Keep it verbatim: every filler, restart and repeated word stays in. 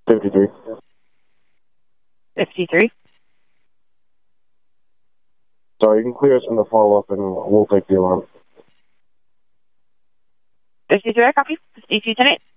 fifty-three. fifty-three. Sorry, you can clear us from the follow-up, and we'll take the alarm. fifty-three, I copy. fifty-two ten eight.